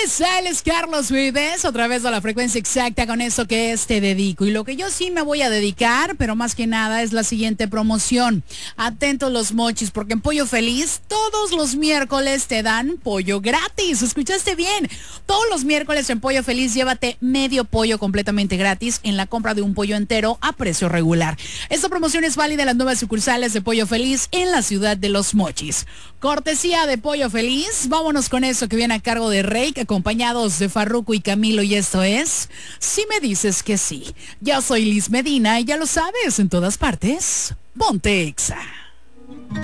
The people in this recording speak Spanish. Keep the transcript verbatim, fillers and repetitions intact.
es Alex Carlos Vives, otra vez a la frecuencia exacta con eso que es Te Dedico. Y lo que yo sí me voy a dedicar, pero más que nada, es la siguiente promoción. Atentos los mochis, porque en Pollo Feliz todos los miércoles te dan pollo gratis. ¿Escuchaste bien? Todos los miércoles en Pollo Feliz llévate medio pollo completamente gratis en la compra de un pollo entero a precio regular. Esta promoción es válida en las nuevas sucursales de Pollo Feliz en la ciudad de Los Mochis. Cortesía de Pollo Feliz, vámonos con eso que viene a cargo de Rake, acompañados de Farruko y Camilo, y esto es Si me dices que sí. Yo soy Liz Medina y ya lo sabes, en todas partes, ponte Exa.